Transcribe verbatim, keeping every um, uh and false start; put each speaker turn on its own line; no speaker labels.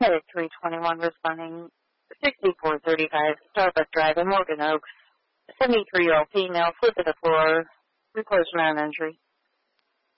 Medic three twenty-one responding sixty-four thirty-five Starbuck Drive in Morgan Oaks. seventy-three-year-old female, foot to the floor, reports non-injury.